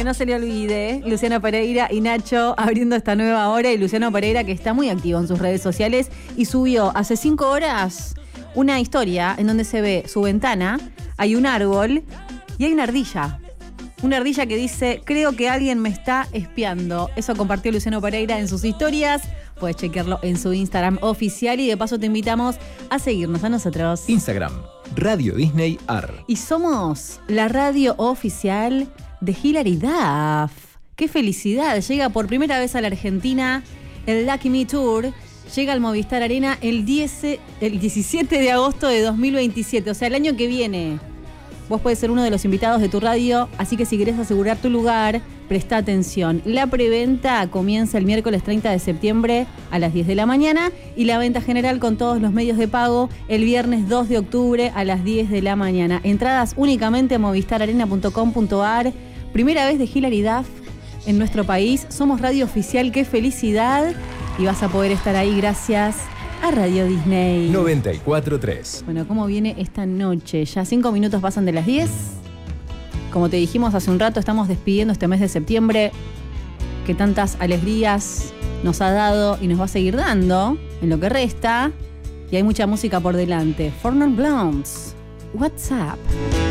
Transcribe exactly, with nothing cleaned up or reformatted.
que no se le olvide, Luciano Pereira y Nacho abriendo esta nueva hora, y Luciano Pereira que está muy activo en sus redes sociales y subió hace cinco horas una historia en donde se ve su ventana, hay un árbol y hay una ardilla. Una ardilla que dice, creo que alguien me está espiando. Eso compartió Luciano Pereira en sus historias. Puedes chequearlo en su Instagram oficial y de paso te invitamos a seguirnos a nosotros. Instagram, Radio Disney Ar. Y somos la radio oficial de Hilary Duff. ¡Qué felicidad! Llega por primera vez a la Argentina el Lucky Me Tour. Llega al Movistar Arena el, diez, el diecisiete de agosto de dos mil veintisiete, o sea, el año que viene. Vos podés ser uno de los invitados de tu radio, así que si querés asegurar tu lugar, presta atención. La preventa comienza el miércoles treinta de septiembre a las diez de la mañana y la venta general con todos los medios de pago el viernes dos de octubre a las diez de la mañana. Entradas únicamente a movistar arena punto com punto ar. Primera vez de Hilary Duff en nuestro país. Somos radio oficial, qué felicidad. Y vas a poder estar ahí gracias a Radio Disney. noventa y cuatro punto tres. Bueno, ¿cómo viene esta noche? Ya cinco minutos pasan de las diez. Como te dijimos hace un rato, estamos despidiendo este mes de septiembre que tantas alegrías nos ha dado y nos va a seguir dando en lo que resta. Y hay mucha música por delante. Four Non Blondes, What's Up?